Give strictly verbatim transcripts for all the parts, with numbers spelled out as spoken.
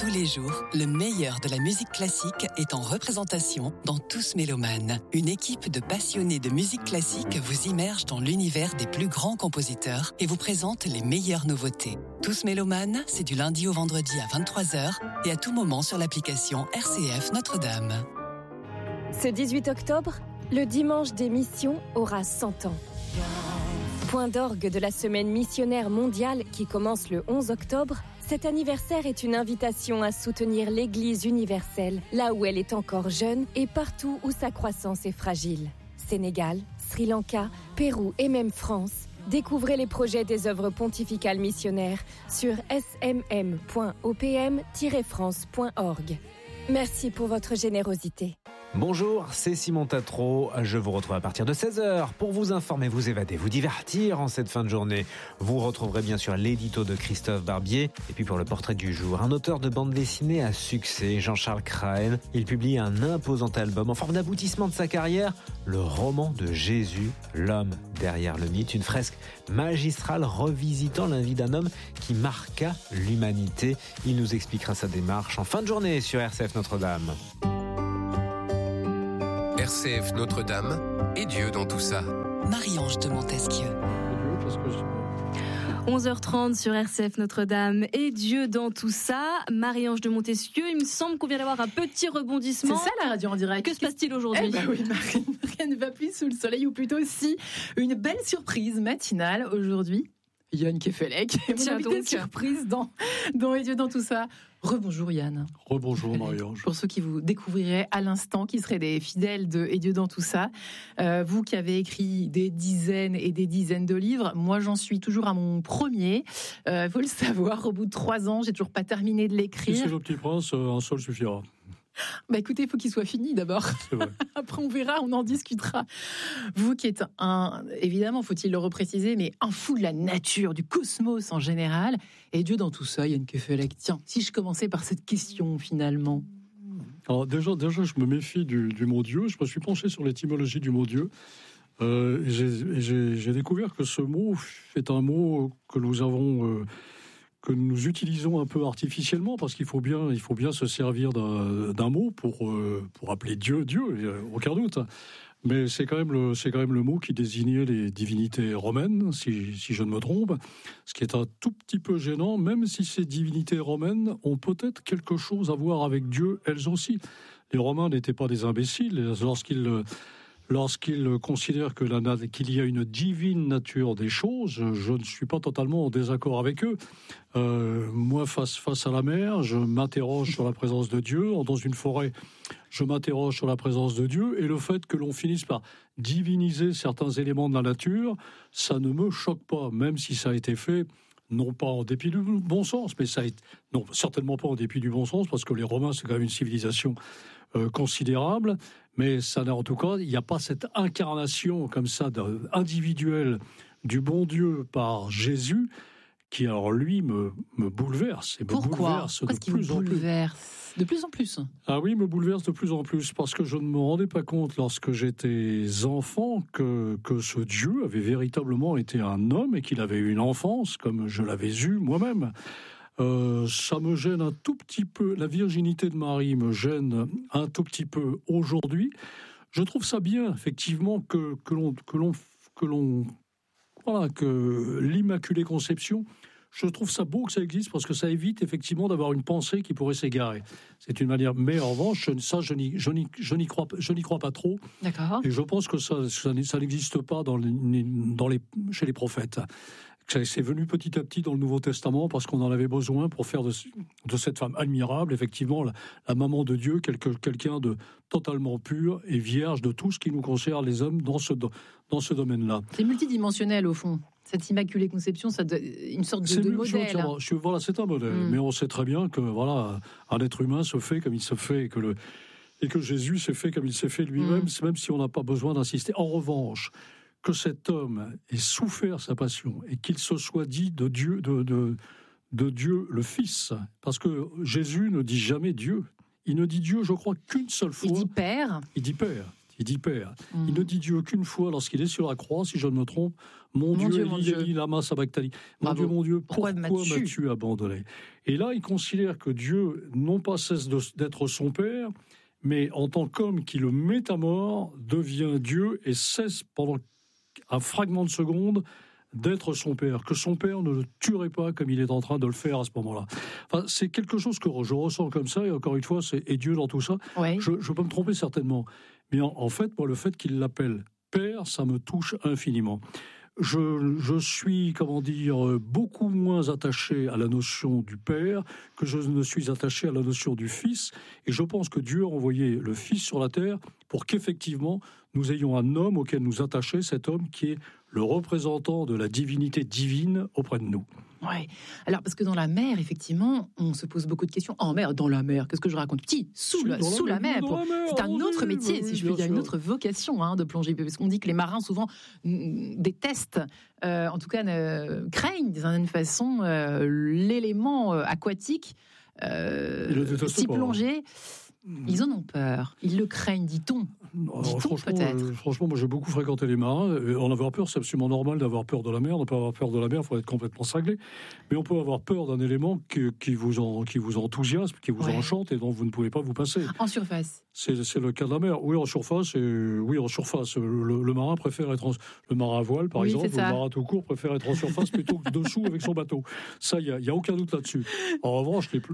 Tous les jours, le meilleur de la musique classique est en représentation dans Tous Mélomanes. Une équipe de passionnés de musique classique vous immerge dans l'univers des plus grands compositeurs et vous présente les meilleures nouveautés. Tous Mélomanes, c'est du lundi au vendredi à vingt-trois heures et à tout moment sur l'application R C F Notre-Dame. Ce dix-huit octobre, le dimanche des missions aura cent ans. Point d'orgue de la semaine missionnaire mondiale qui commence le onze octobre, cet anniversaire est une invitation à soutenir l'Église universelle, là où elle est encore jeune et partout où sa croissance est fragile. Sénégal, Sri Lanka, Pérou et même France. Découvrez les projets des œuvres pontificales missionnaires sur s m m point o p m tiret france point org. Merci pour votre générosité. Bonjour, c'est Simon Tatro. Je vous retrouve à partir de seize heures pour vous informer, vous évader, vous divertir en cette fin de journée. Vous retrouverez bien sûr l'édito de Christophe Barbier. Et puis pour le portrait du jour, un auteur de bande dessinée à succès, Jean-Charles Crahen. Il publie un imposant album en forme d'aboutissement de sa carrière, le roman de Jésus, l'homme derrière le mythe. Une fresque magistrale revisitant la vie d'un homme qui marqua l'humanité. Il nous expliquera sa démarche en fin de journée sur R C F Notre-Dame. R C F Notre-Dame et Dieu dans tout ça. Marie-Ange de Montesquieu. onze heures trente sur R C F Notre-Dame et Dieu dans tout ça. Marie-Ange de Montesquieu, il me semble qu'on vient d'avoir un petit rebondissement. C'est ça la radio en direct. Que se passe-t-il aujourd'hui ? Eh ben oui, Marie, rien ne va plus sous le soleil, ou plutôt si, une belle surprise matinale aujourd'hui. Yann Kefelec, mon invité surprise dans, dans Et Dieu dans tout ça. Rebonjour Yann. Rebonjour Marie-Ange. Pour ceux qui vous découvriraient à l'instant, qui seraient des fidèles de Et Dieu dans tout ça, euh, vous qui avez écrit des dizaines et des dizaines de livres, moi j'en suis toujours à mon premier. Il euh, faut le savoir, au bout de trois ans, j'ai toujours pas terminé de l'écrire. Si c'est Le Petit Prince, un seul suffira. Bah écoutez, il faut qu'il soit fini d'abord. C'est vrai. Après on verra, on en discutera. Vous qui êtes un, évidemment, faut-il le repréciser, mais un fou de la nature, du cosmos en général, et Dieu dans tout ça, Yann Kefelec. Tiens, si je commençais par cette question finalement. Alors déjà, déjà je me méfie du, du mot Dieu. Je me suis penché sur l'étymologie du mot Dieu. Euh, et j'ai, j'ai, j'ai découvert que ce mot est un mot que nous avons... Euh, que nous utilisons un peu artificiellement, parce qu'il faut bien, il faut bien se servir d'un, d'un mot pour, euh, pour appeler Dieu, Dieu, aucun doute. Mais c'est quand même le, c'est quand même le mot qui désignait les divinités romaines, si, si je ne me trompe. Ce qui est un tout petit peu gênant, même si ces divinités romaines ont peut-être quelque chose à voir avec Dieu, elles aussi. Les Romains n'étaient pas des imbéciles lorsqu'ils, Lorsqu'ils considèrent que la, qu'il y a une divine nature des choses, je ne suis pas totalement en désaccord avec eux. Euh, moi, face, face à la mer, je m'interroge sur la présence de Dieu. Dans une forêt, je m'interroge sur la présence de Dieu. Et le fait que l'on finisse par diviniser certains éléments de la nature, ça ne me choque pas, même si ça a été fait... non pas en dépit du bon sens, mais ça a été, non, certainement pas en dépit du bon sens, parce que les Romains, c'est quand même une civilisation euh, considérable, mais ça n'a, en tout cas, il n'y a pas cette incarnation comme ça individuelle du bon Dieu par Jésus, qui alors lui me, me bouleverse et me Pourquoi bouleverse Pourquoi de est-ce qu'il plus vous en plus. bouleverse de plus en plus? Ah oui, me bouleverse de plus en plus, parce que je ne me rendais pas compte lorsque j'étais enfant que, que ce Dieu avait véritablement été un homme et qu'il avait eu une enfance, comme je l'avais eu moi-même. Euh, ça me gêne un tout petit peu, la virginité de Marie me gêne un tout petit peu aujourd'hui. Je trouve ça bien, effectivement, que, que l'on, que l'on, que l'on, voilà, que l'Immaculée Conception, je trouve ça beau que ça existe, parce que ça évite effectivement d'avoir une pensée qui pourrait s'égarer. C'est une manière, mais en revanche, ça, je n'y, je n'y, je n'y crois, je n'y crois pas trop. D'accord. Et je pense que ça, ça, ça n'existe pas dans les, dans les, chez les prophètes. C'est venu petit à petit dans le Nouveau Testament, parce qu'on en avait besoin pour faire de, de cette femme admirable, effectivement, la, la maman de Dieu, quelque, quelqu'un de totalement pur et vierge de tout ce qui nous concerne les hommes dans ce, dans ce domaine-là. C'est multidimensionnel au fond. Cette Immaculée Conception, ça une sorte de, c'est de mieux, modèle. Je, je, je, voilà, c'est un modèle. Mm. Mais on sait très bien que voilà, un être humain se fait comme il se fait, et que, le, et que Jésus s'est fait comme il s'est fait lui-même, mm. même si on n'a pas besoin d'insister. En revanche, que cet homme ait souffert sa passion et qu'il se soit dit de Dieu, de, de, de Dieu le Fils, parce que Jésus ne dit jamais Dieu. Il ne dit Dieu, je crois, qu'une seule fois. Il dit Père. Il dit Père. Il dit Père. Mm. Il ne dit Dieu qu'une fois lorsqu'il est sur la croix, si je ne me trompe. Mon, Mon Dieu, Dieu, mon Eli, Dieu. Eli, lama sabachthani. Mon Bravo. Dieu, mon Dieu, Pourquoi pourquoi, m'as-tu m'as-tu abandonné? Et là, il considère que Dieu, non pas cesse de- d'être son Père, mais en tant qu'homme qui le met à mort, devient Dieu et cesse pendant un fragment de seconde d'être son père, que son père ne le tuerait pas comme il est en train de le faire à ce moment-là. Enfin, c'est quelque chose que je ressens comme ça, et encore une fois, c'est et Dieu dans tout ça. Ouais. Je, je peux me tromper certainement, mais en, en fait, moi, le fait qu'il l'appelle père, ça me touche infiniment. Je, je suis, comment dire, beaucoup moins attaché à la notion du père que je ne suis attaché à la notion du fils, et je pense que Dieu a envoyé le fils sur la terre pour qu'effectivement nous ayons un homme auquel nous attacher, cet homme qui est le représentant de la divinité divine auprès de nous. Ouais. Alors, parce que dans la mer, effectivement, on se pose beaucoup de questions. En mer, dans la mer, qu'est-ce que je raconte? Petit, sous, Si, la, dans la sous la mer, mer. dans pour- la mer, C'est un oui, autre métier, oui, si je bien puis dire, une sûr. autre vocation hein, de plonger. Parce qu'on dit que les marins, souvent, mm, détestent, euh, en tout cas, ne- craignent, d'une certaine façon, euh, l'élément euh, aquatique. Euh, Ils le détestent s'y pas. plonger. Ils en ont peur. Ils le craignent, dit-on. Alors, Dit-on franchement, peut-être. euh, franchement, moi j'ai beaucoup fréquenté les marins. Euh, En avoir peur, c'est absolument normal d'avoir peur de la mer. Ne pas avoir peur de la mer, il faut être complètement cinglé. Mais on peut avoir peur d'un élément qui, qui, vous en, qui vous enthousiasme, qui vous Ouais. enchante et dont vous ne pouvez pas vous passer. En surface. C'est c'est le cas de la mer. Oui, en surface. Et, oui, en surface. Le, le marin préfère être en, le marin à voile, par Oui, exemple, c'est ou le ça. marin tout court préfère être en surface plutôt que dessous avec son bateau. Ça, il n'y a, il y a aucun doute là-dessus. En revanche, les, pl-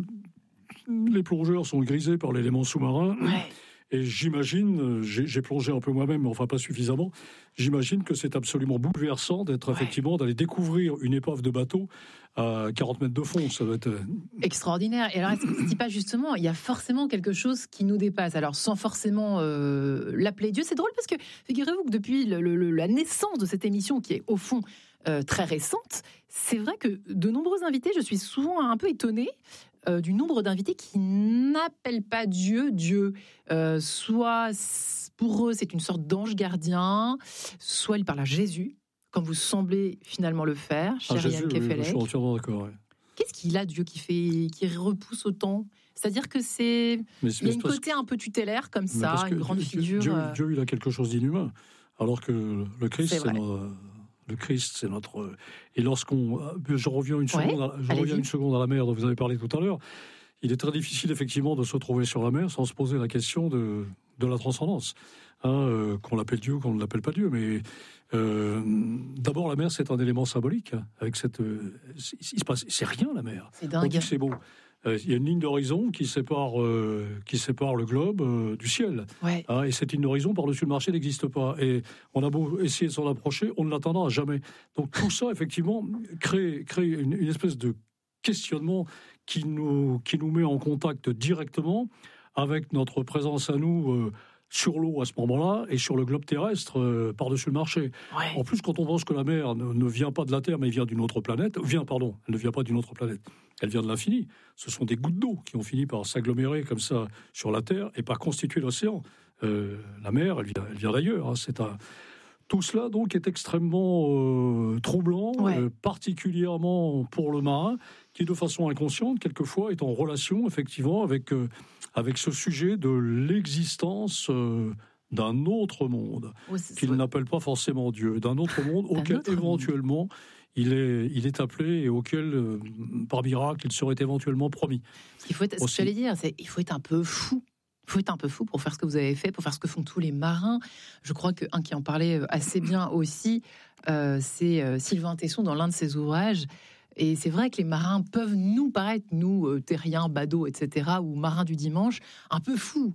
les plongeurs sont grisés par l'élément sous-marin. Ouais. Et j'imagine, euh, j'ai j'ai plongé un peu moi-même, mais enfin pas suffisamment, j'imagine que c'est absolument bouleversant d'être Ouais. effectivement, d'aller découvrir une épave de bateau à quarante mètres de fond. Ça doit être... euh, Extraordinaire. Et alors, est-ce que se dit pas justement, il y a forcément quelque chose qui nous dépasse. Alors, sans forcément euh, l'appeler Dieu, c'est drôle parce que figurez-vous que depuis le- le- la naissance de cette émission, qui est au fond euh, très récente, c'est vrai que de nombreux invités, je suis souvent un peu étonnée euh, du nombre d'invités qui n'appellent pas Dieu Dieu. Euh, soit c- pour eux, c'est une sorte d'ange gardien, soit ils parlent à Jésus, comme vous semblez finalement le faire, Ah, cher Jésus, Yann oui, je Kefelec. suis entièrement d'accord. ouais. Qu'est-ce qu'il a, Dieu, qui fait, qui repousse autant? C'est-à-dire que c'est, Mais, il y a mais une parce côté un peu tutélaire comme Mais parce ça, que une grande Dieu, figure. Dieu, euh, Dieu, il a quelque chose d'inhumain. Alors que le Christ, C'est c'est vrai. notre, le Christ, c'est notre. Et lorsqu'on, je reviens une seconde, Ouais, à, je allez-y. reviens une seconde à la mer dont vous avez parlé tout à l'heure. Il est très difficile effectivement de se trouver sur la mer sans se poser la question de, de la transcendance. Hein, euh, qu'on l'appelle Dieu, qu'on ne l'appelle pas Dieu, mais euh, d'abord la mer c'est un élément symbolique. hein, avec cette, euh, il se passe, c'est rien la mer. c'est On dit dingue. que c'est beau. Euh, Il y a une ligne d'horizon qui sépare, euh, qui sépare le globe euh, du ciel. Ouais. Hein, et cette ligne d'horizon, par-dessus le marché, n'existe pas. Et on a beau essayer de s'en approcher, on ne l'atteindra jamais. Donc tout ça, effectivement, crée, crée une, une espèce de questionnement qui nous, qui nous met en contact directement avec notre présence à nous euh, sur l'eau à ce moment-là et sur le globe terrestre euh, par-dessus le marché. Ouais. En plus, quand on pense que la mer ne, ne vient pas de la Terre, mais vient d'une autre planète, vient, pardon, elle ne vient pas d'une autre planète, elle vient de l'infini. Ce sont des gouttes d'eau qui ont fini par s'agglomérer comme ça sur la Terre et par constituer l'océan. Euh, la mer, elle vient, elle vient d'ailleurs. hein. C'est un... Tout cela, donc, est extrêmement euh, troublant, Ouais. euh, particulièrement pour le marin, qui, de façon inconsciente, quelquefois, est en relation, effectivement, avec, euh, avec ce sujet de l'existence euh, d'un autre monde Ouais, c'est- qu'il n'appelle pas forcément Dieu, d'un autre monde D'un auquel autre monde. éventuellement il est, il est appelé et auquel, euh, par miracle, il serait éventuellement promis. Il faut être, ce que Aussi. j'allais dire, c'est il faut être un peu fou. Il faut être un peu fou pour faire ce que vous avez fait, pour faire ce que font tous les marins. Je crois qu'un qui en parlait assez bien aussi, euh, c'est euh, Sylvain Tesson dans l'un de ses ouvrages. Et c'est vrai que les marins peuvent nous paraître, nous, euh, terriens, badauds, et cetera, ou marins du dimanche, un peu fous.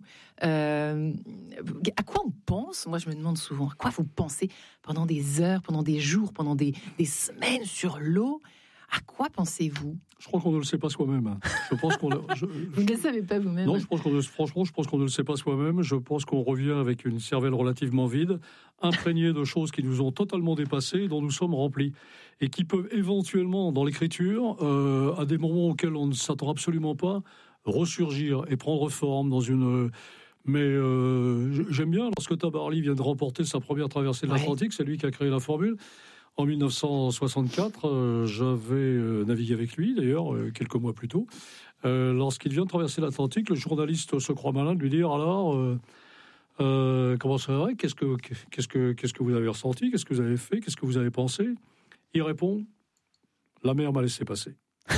Euh, à quoi on pense? Moi, je me demande souvent, à quoi vous pensez pendant des heures, pendant des jours, pendant des, des semaines sur l'eau? À quoi pensez-vous? Je crois qu'on ne le sait pas soi-même. hein. Je pense qu'on. le- je- Vous ne le savez pas vous-même. non, je pense qu'on ne- franchement, je pense qu'on ne le sait pas soi-même. Je pense qu'on revient avec une cervelle relativement vide, imprégnée de choses qui nous ont totalement dépassés, et dont nous sommes remplis, et qui peuvent éventuellement, dans l'écriture, euh, à des moments auxquels on ne s'attend absolument pas, ressurgir et prendre forme dans une. Mais euh, j'aime bien lorsque Tabarly vient de remporter sa première traversée de Ouais. l'Atlantique, c'est lui qui a créé la formule. En mille neuf cent soixante-quatre, euh, j'avais euh, navigué avec lui, d'ailleurs, euh, quelques mois plus tôt. Euh, lorsqu'il vient de traverser l'Atlantique, le journaliste se croit malin de lui dire « Alors, euh, Euh, comment ça va ? Qu'est-ce que, qu'est-ce, que, qu'est-ce que vous avez ressenti ? Qu'est-ce que vous avez fait ? Qu'est-ce que vous avez pensé ? Il répond, la mer m'a laissé passer.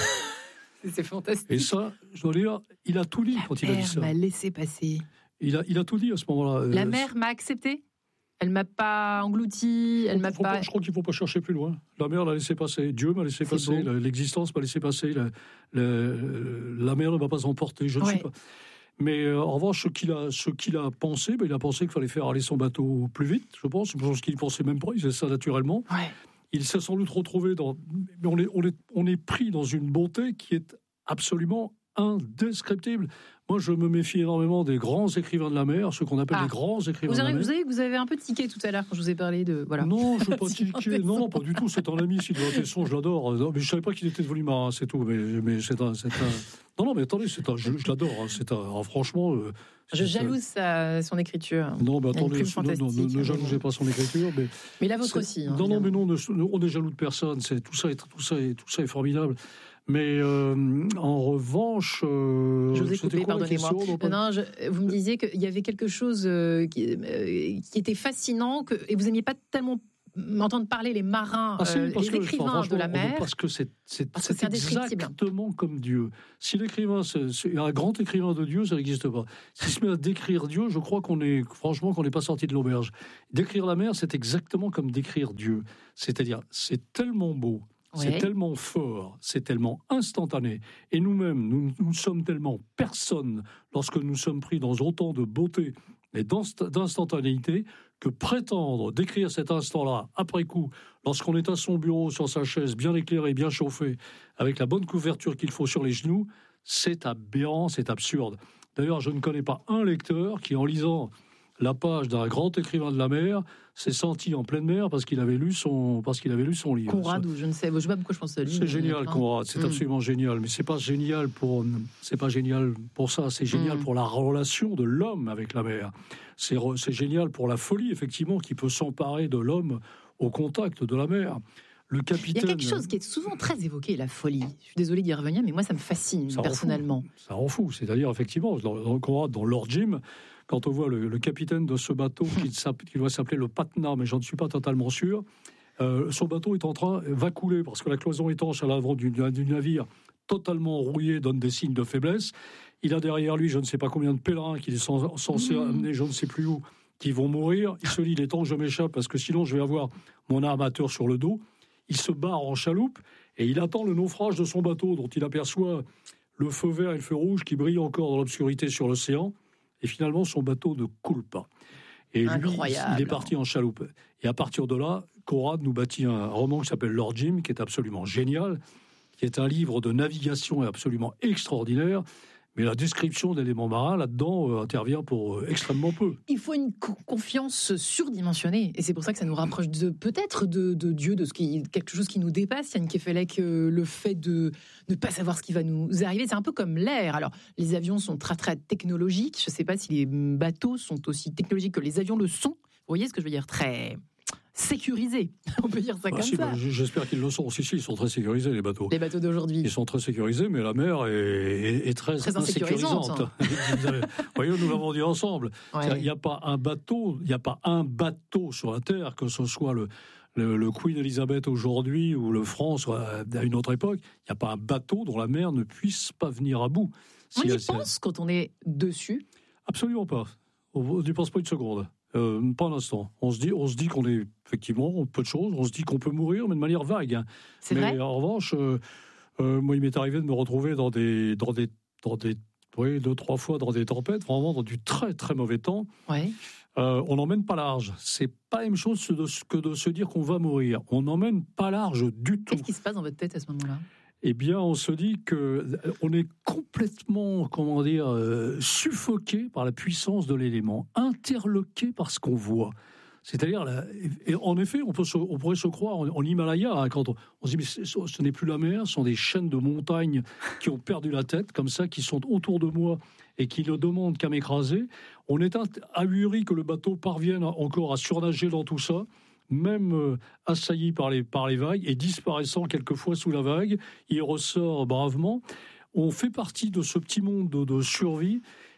C'est fantastique. Et ça, je dois dire, il a tout dit quand il a dit ça. La mer m'a laissé passer. Il a, il a tout dit à ce moment-là. La mer m'a accepté ? Elle m'a pas englouti, elle m'a faut pas... pas... Je crois qu'il ne faut pas chercher plus loin. La mer l'a laissé passer, Dieu m'a laissé C'est passer, beau. l'existence m'a laissé passer, la, la, la mer ne va pas emporter, je ne Ouais. sais pas. Mais euh, en revanche, ce qu'il a, ce qu'il a pensé, ben, il a pensé qu'il fallait faire aller son bateau plus vite, je pense. Je pense qu'il ne pensait même pas, il faisait ça naturellement. Ouais. Il s'est sans doute retrouvé dans... Mais on est, on est, on est pris dans une beauté qui est absolument indescriptible. Moi, je me méfie énormément des grands écrivains de la mer, ceux qu'on appelle Ah. les grands écrivains Vous de la avez, mer. vous, avez, vous avez un peu tiqué tout à l'heure quand je vous ai parlé de... Voilà. Non, je ne veux pas Sylvain tiquer. Tesson. Non, non, pas du tout. C'est un ami, Sylvain Tesson, je l'adore. Non, mais je ne savais pas qu'il était devenu marin, c'est tout. Mais, mais c'est un, c'est un... Non, non, mais attendez, c'est un... je, je l'adore. hein. C'est un... alors, franchement... euh, Je c'est jalouse sa, son écriture. un- Non, mais Il y a une attendez, plume non, non, fantastique. ne, ne jalousez pas son écriture. Mais, Mais la vôtre c'est- aussi. hein, non, non, mais évidemment. non, ne- on est jaloux de personne. C'est, tout, ça est, tout, ça est, tout ça est formidable. Mais euh, en revanche... euh, Je vous ai c'était coupé, quoi la pardonnez-moi. question, non, pas- Non, je- vous me disiez qu'il y avait quelque chose euh, qui, euh, qui était fascinant que, et vous n'aimiez pas tellement entendre parler les marins, Ah si, euh, parce les que, écrivains enfin, de la franchement, mer. Parce que c'est, c'est, Parce que c'est c'est indescriptible. exactement comme Dieu. Si l'écrivain, c'est, c'est un grand écrivain de Dieu, ça n'existe pas. S'il se met à décrire Dieu, je crois qu'on est, franchement, qu'on n'est pas sorti de l'auberge. Décrire la mer, c'est exactement comme décrire Dieu. C'est-à-dire, c'est tellement beau. C'est Ouais. tellement fort, c'est tellement instantané. Et nous-mêmes, nous, nous sommes tellement personnes lorsque nous sommes pris dans autant de beauté et d'inst- d'instantanéité que prétendre décrire cet instant-là, après coup, lorsqu'on est à son bureau, sur sa chaise, bien éclairé, bien chauffé, avec la bonne couverture qu'il faut sur les genoux, c'est aberrant, c'est absurde. D'ailleurs, je ne connais pas un lecteur qui, en lisant la page d'un grand écrivain de la mer, s'est senti en pleine mer parce qu'il avait lu son, parce qu'il avait lu son livre. Conrad, ou je ne sais, je sais pas pourquoi je pense à lui. C'est mais- génial, hein. Conrad. C'est Mm. absolument génial. Mais c'est pas génial pour, c'est pas génial pour ça. C'est génial Mm. pour la relation de l'homme avec la mer. C'est, re- c'est génial pour la folie, effectivement, qui peut s'emparer de l'homme au contact de la mer. Le Il y a capitaine. quelque chose qui est souvent très évoqué, la folie. Je suis désolée d'y revenir, mais moi, ça me fascine, Ça rend personnellement. fou. Ça rend fou. C'est-à-dire, effectivement, dans, dans, Conrad, dans Lord Jim, quand on voit le, le capitaine de ce bateau qui, s'app- qui doit s'appeler le Patna, mais j'en suis pas totalement sûr, euh, son bateau est en train, va couler parce que la cloison étanche à l'avant du, du navire, totalement rouillé, donne des signes de faiblesse. Il a derrière lui, je ne sais pas combien de pèlerins qu'il est cens- censé amener, je ne sais plus où, qui vont mourir. Il se dit, il est temps que je m'échappe parce que sinon je vais avoir mon armateur sur le dos. Il se barre en chaloupe et il attend le naufrage de son bateau dont il aperçoit le feu vert et le feu rouge qui brillent encore dans l'obscurité sur l'océan. Et finalement, son bateau ne coule pas. Et lui, Incroyable. il est parti en chaloupe. Et à partir de là, Conrad nous bâtit un roman qui s'appelle Lord Jim, qui est absolument génial, qui est un livre de navigation absolument extraordinaire. Mais la description d'éléments marins, là-dedans, euh, intervient pour euh, extrêmement peu. Il faut une co- confiance surdimensionnée. Et c'est pour ça que ça nous rapproche de, peut-être de, de Dieu, de ce qui, quelque chose qui nous dépasse. Yann Kefelec, euh, le fait de ne pas savoir ce qui va nous arriver, c'est un peu comme l'air. Alors, les avions sont très, très technologiques. Je ne sais pas si les bateaux sont aussi technologiques que les avions le sont. Vous voyez ce que je veux dire ? Très sécurisés. On peut dire ça Ah, comme si, ça. bah, j'espère qu'ils le sont. Si, si, ils sont très sécurisés, les bateaux. Les bateaux d'aujourd'hui. Ils sont très sécurisés, mais la mer est, est- est très, Très insécurisante. insécurisante. Voyez, nous l'avons dit ensemble. Ouais. Il n'y a pas un bateau, il n'y a pas un bateau sur la terre, que ce soit le, le, le Queen Elizabeth aujourd'hui ou le France à une autre époque. Il n'y a pas un bateau dont la mer ne puisse pas venir à bout. On Si y elle- si elle- pense quand on est dessus. Absolument pas. On n'y pense pas une seconde. Euh, pas un instant. On se dit, on se dit qu'on est effectivement peu de choses. On se dit qu'on peut mourir, mais de manière vague. hein. C'est Mais vrai. en revanche, euh, euh, moi, il m'est arrivé de me retrouver dans des, dans des, dans des, oui, deux, trois fois dans des tempêtes, vraiment dans du très, très mauvais temps. Ouais. Euh, on n'emmène pas large. C'est pas la même chose de- que de se dire qu'on va mourir. On n'emmène pas large du tout. Qu'est-ce qui se passe dans votre tête à ce moment-là ? Eh bien, on se dit que on est complètement, comment dire, euh, suffoqué par la puissance de l'élément, interloqué par ce qu'on voit. C'est-à-dire, la- et en effet, on, peut se- on pourrait se croire en, en Himalaya, hein, quand on, on se dit, mais c'est- ce n'est plus la mer, ce sont des chaînes de montagnes qui ont perdu la tête, comme ça, qui sont autour de moi et qui ne demandent qu'à m'écraser. On est ahuri que le bateau parvienne encore à surnager dans tout ça, même euh, assailli par les, par les vagues et disparaissant quelquefois sous la vague, il ressort bravement. On fait partie de ce petit monde de, de survie.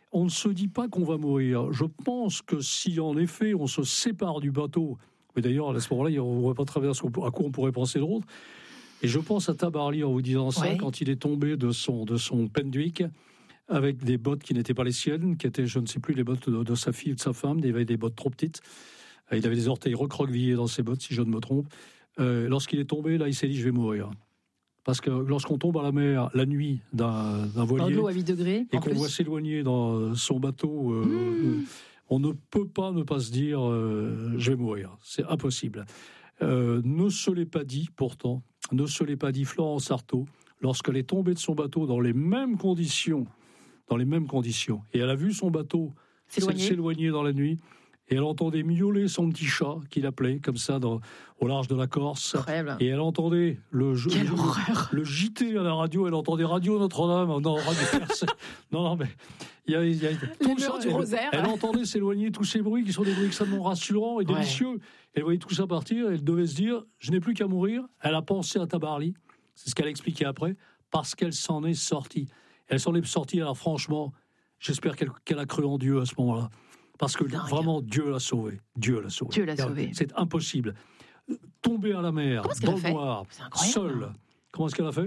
on ne se dit pas qu'on va mourir. Je pense que si en effet on se sépare du bateau, mais d'ailleurs à ce moment-là, on ne voit pas traverser à quoi on pourrait penser d'autre. Et je pense à Tabarly en vous disant ça, ouais. Quand il est tombé de son, de son Pendwick avec des bottes qui n'étaient pas les siennes, qui étaient, je ne sais plus, les bottes de, de sa fille ou de sa femme. Il avait des bottes trop petites. Il avait des orteils recroquevillés dans ses bottes, si je ne me trompe. Euh, lorsqu'il est tombé, là, il s'est dit, je vais mourir. Parce que lorsqu'on tombe à la mer la nuit d'un, d'un voilier, dans l'eau à huit degrés, et qu'on plus. voit s'éloigner dans son bateau, euh, mmh. on ne peut pas ne pas se dire, euh, je vais mourir. C'est impossible. Euh, ne se l'est pas dit, pourtant, ne se l'est pas dit Florence Artaud, lorsqu'elle est tombée de son bateau dans les mêmes conditions, dans les mêmes conditions, et elle a vu son bateau s'éloigner, s'éloigner dans la nuit, et elle entendait miauler son petit chat, qu'il appelait, comme ça, dans, au large de la Corse. Incroyable. Et elle entendait le, le, le J T à la radio, elle entendait Radio Notre-Dame, non, Radio R C. non, non, mais... Il y a, il y a, tout ça, du elle, rosaire. Elle entendait s'éloigner tous ces bruits qui sont des bruits extrêmement rassurants et délicieux. Ouais. Elle voyait tout ça partir, elle devait se dire, je n'ai plus qu'à mourir. Elle a pensé à Tabarly, c'est ce qu'elle a expliqué après, parce qu'elle s'en est sortie. Elle s'en est sortie, alors franchement, j'espère qu'elle, qu'elle a cru en Dieu à ce moment-là. Parce que Dingue. Vraiment, Dieu l'a sauvée. Dieu l'a sauvée. Dieu l'a sauvée. C'est impossible. Tomber à la mer, dans le noir, seule. Comment est-ce qu'elle a fait ?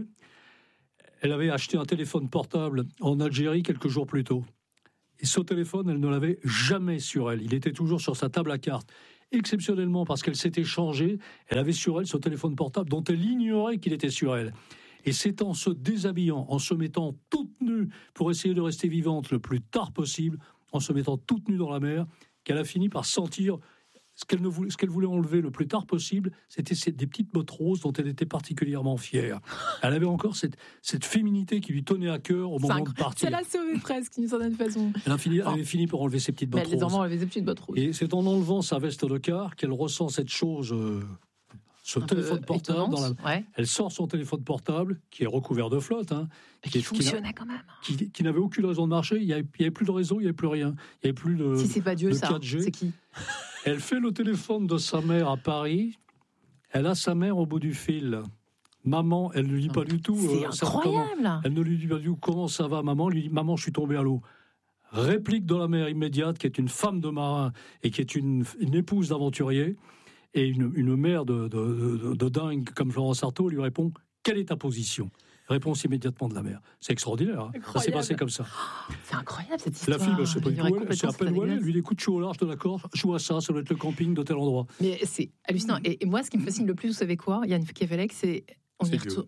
Elle avait acheté un téléphone portable en Algérie quelques jours plus tôt. Et ce téléphone, elle ne l'avait jamais sur elle. Il était toujours sur sa table à cartes. Exceptionnellement, parce qu'elle s'était changée, elle avait sur elle ce téléphone portable dont elle ignorait qu'il était sur elle. Et c'est en se déshabillant, en se mettant toute nue pour essayer de rester vivante le plus tard possible, en se mettant toute nue dans la mer, qu'elle a fini par sentir ce qu'elle, ne voulait, ce qu'elle voulait enlever le plus tard possible, c'était ces, des petites bottes roses dont elle était particulièrement fière. Elle avait encore cette, cette féminité qui lui tenait à cœur au moment de partir. Ça l'a sauvée presque, d'une certaine façon. Elle, a fini, elle avait fini par enlever ses petites bottes roses. Elle roses. enlevé ses petites bottes roses. Et c'est en enlevant sa veste de quart qu'elle ressent cette chose... Euh, ce un téléphone portable, dans la... ouais. Elle sort son téléphone portable, qui est recouvert de flotte, hein, qui, qui fonctionnait quand même, qui, qui n'avait aucune raison de marcher. Il n'y avait, avait plus de réseau, il n'y avait plus rien, il n'y avait plus de. Si c'est pas Dieu, de ça, quatre G. C'est qui ? Elle fait le téléphone de sa mère à Paris. Elle a sa mère au bout du fil. Maman, elle ne lui dit pas du tout. C'est euh, incroyable. Comment, elle ne lui dit pas du tout comment ça va, maman. Elle lui dit, maman, je suis tombée à l'eau. Réplique de la mère immédiate, qui est une femme de marin et qui est une, une épouse d'aventurier. Et une, une mère de, de, de, de dingue comme Florence Artaud lui répond « Quelle est ta position ?» Réponse immédiatement de la mère. C'est extraordinaire. Hein. Ça s'est passé comme ça. Oh, c'est incroyable cette histoire. La fille, ben, c'est pas du tout elle. C'est à peine où elle lui dit « Écoute, je suis au large de la Corse, je joue à ça, ça doit être le camping de tel endroit. » Mais c'est hallucinant. Et, et moi, ce qui me fascine le plus, vous savez quoi, Yann Kefelec, c'est... On c'est y retourne.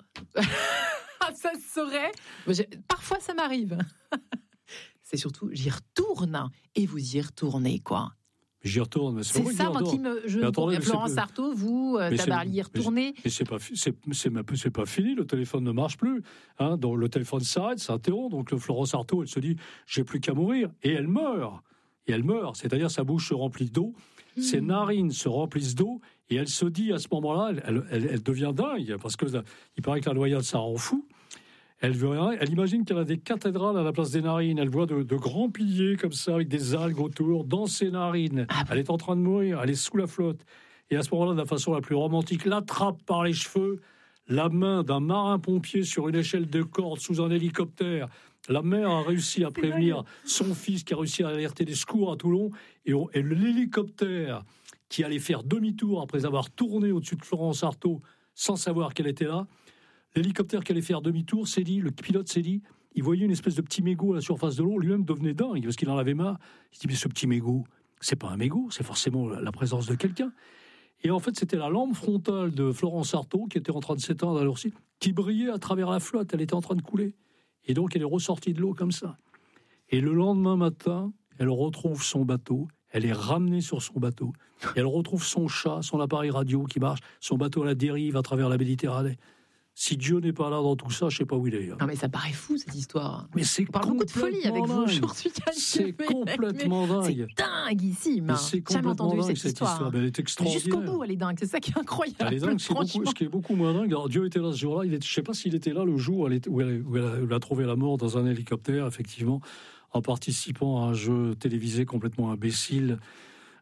Ça se saurait. Parfois, ça m'arrive. C'est surtout, j'y retourne. Et vous y retournez, quoi. J'y retourne, mais c'est, c'est pas ça, moi, qui me. Je, attendez, Florence Artaud, vous, Tabarly, y retournez. Mais, mais c'est pas, c'est, c'est, c'est pas fini. Le téléphone ne marche plus. Hein, donc le téléphone s'arrête, s'interrompt. Donc le Florence Artaud, elle se dit, j'ai plus qu'à mourir, et elle meurt. Et elle meurt. C'est-à-dire sa bouche se remplit d'eau, mmh. ses narines se remplissent d'eau, et elle se dit à ce moment-là, elle, elle, elle devient dingue parce que il paraît que la noyade, ça rend fou. Elle, elle imagine qu'elle a des cathédrales à la place des narines. Elle voit de, de grands piliers comme ça, avec des algues autour, dans ses narines. Ah, elle est en train de mourir, elle est sous la flotte. Et à ce moment-là, de la façon la plus romantique, l'attrape par les cheveux, la main d'un marin-pompier sur une échelle de corde sous un hélicoptère. La mère a réussi à prévenir son fils, qui a réussi à alerter des secours à Toulon. Et, on, et l'hélicoptère qui allait faire demi-tour après avoir tourné au-dessus de Florence Artaud sans savoir qu'elle était là, l'hélicoptère qui allait faire demi-tour s'est dit, le pilote s'est dit, il voyait une espèce de petit mégot à la surface de l'eau, lui-même devenait dingue, parce qu'il en avait marre. Il se dit, mais ce petit mégot, c'est pas un mégot, c'est forcément la présence de quelqu'un. Et en fait, c'était la lampe frontale de Florence Artaud, qui était en train de s'éteindre à l'heure-ci, qui brillait à travers la flotte, elle était en train de couler. Et donc, elle est ressortie de l'eau comme ça. Et le lendemain matin, elle retrouve son bateau, elle est ramenée sur son bateau, et elle retrouve son chat, son appareil radio qui marche, son bateau à la dérive à travers la Méditerranée. Si Dieu n'est pas là dans tout ça, je ne sais pas où il est. Non, mais ça paraît fou, cette histoire. Mais c'est On parle beaucoup de folie avec vous aujourd'hui. C'est complètement dingue. C'est dingueissime. C'est jamais entendu dingue, cette, cette histoire. histoire. Elle est extraordinaire. Jusqu'au bout, elle est dingue. C'est ça qui est incroyable. Elle est dingue. C'est beaucoup, ce qui est beaucoup moins dingue. Alors, Dieu était là ce jour-là. Il est, je ne sais pas s'il était là le jour où elle, était, où, elle, où, elle a, où elle a trouvé la mort dans un hélicoptère, effectivement, en participant à un jeu télévisé complètement imbécile.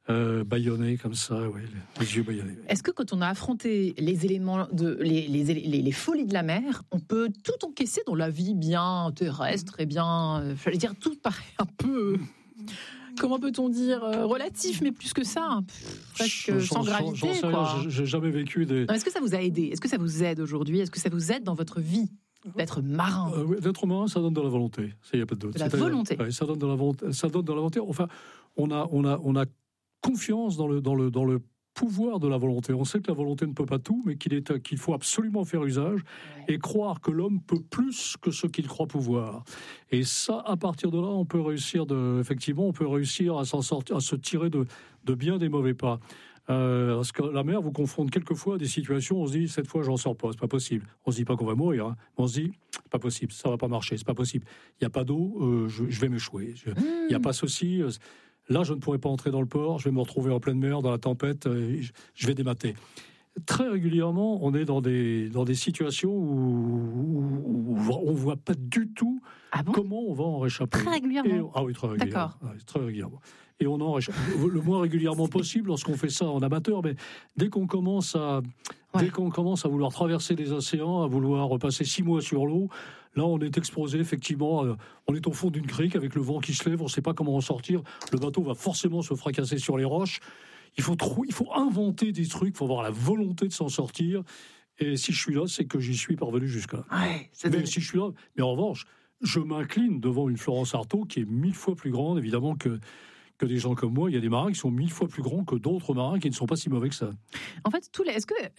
euh, bâillonnés comme ça, ouais, les yeux bâillonnés. Est-ce que quand on a affronté les éléments de les, les, les, les folies de la mer, on peut tout encaisser dans la vie bien terrestre et bien, euh, j'allais dire, tout paraît un peu, comment peut-on dire, euh, relatif, mais plus que ça, pff, presque J'en- sans j'en- gravité. J'en sais quoi. rien, j'ai- j'ai jamais vécu des. Non, est-ce que ça vous a aidé? Est-ce que ça vous aide aujourd'hui? Est-ce que ça vous aide dans votre vie d'être marin? Euh, oui, d'être marin, ça donne de la volonté. Il n'y a pas de doute. De la C'est-à-dire- volonté. ouais, ça donne de la volonté. Ça donne de la volonté. Enfin, on a, on a, on a confiance dans le, dans le, dans le pouvoir de la volonté. On sait que la volonté ne peut pas tout, mais qu'il est, qu'il faut absolument faire usage et croire que l'homme peut plus que ce qu'il croit pouvoir. Et ça, à partir de là, on peut réussir de, effectivement, on peut réussir à s'en sortir, à se tirer de, de bien des mauvais pas. Euh, parce que la mer vous confronte quelquefois à des situations où on se dit cette fois j'en sors pas, c'est pas possible. On se dit pas qu'on va mourir, hein, mais on se dit c'est pas possible, ça va pas marcher, c'est pas possible. Il y a pas d'eau, euh, je, je vais m'échouer. Je- Il y a pas ceci. euh, Là, je ne pourrai pas entrer dans le port. Je vais me retrouver en pleine mer, dans la tempête. euh, je, je vais démater. Très régulièrement, on est dans des dans des situations où, où on voit pas du tout Ah bon? comment on va en réchapper. Très régulièrement. Et- ah oui, très régulièrement. D'accord. Ouais, très régulièrement. Et on en réchappe le moins régulièrement possible lorsqu'on fait ça en amateur, mais dès qu'on commence à Ouais. dès qu'on commence à vouloir traverser les océans, à vouloir passer six mois sur l'eau, là on est exposé effectivement. à- on est au fond d'une crique avec le vent qui se lève, on ne sait pas comment en sortir. Le bateau va forcément se fracasser sur les roches. Il faut trou- il faut inventer des trucs, il faut avoir la volonté de s'en sortir. Et si je suis là, c'est que j'y suis parvenu jusque-là. Ouais, ça Mais donne- si je suis là, mais en revanche, je m'incline devant une Florence Artaud qui est mille fois plus grande, évidemment, que, que des gens comme moi. Il y a des marins qui sont mille fois plus grands que d'autres marins qui ne sont pas si mauvais que ça. En fait, tous les, est-ce que